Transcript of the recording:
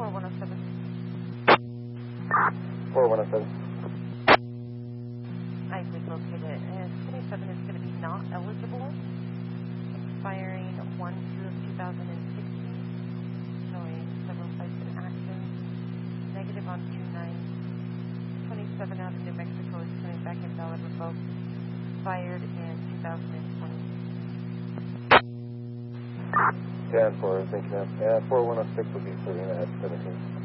4107. 4107. I just located it. And 27 is going to be not eligible, expiring 1/2/2016, showing several sites in action. Negative on 29. 27 out of New Mexico is coming back invalid, revoked, expired in 2020. Yeah, 4, thank you, ma'am. Yeah, 4106 will be 30 at 17.